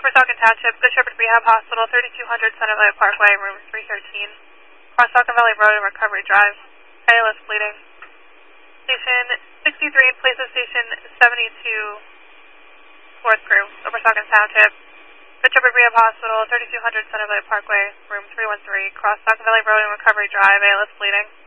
Upper Saucon Township, Good Shepherd Rehab Hospital, 3200 Center Valley Parkway, room 313. Cross Saucon Valley Road and Recovery Drive. ALS bleeding. Station 63 in place of Station 72, 4th Crew, Upper Saucon Township. Good Shepherd Rehab Hospital, 3200 Center Valley Parkway, room 313. Cross Saucon Valley Road and Recovery Drive. ALS bleeding.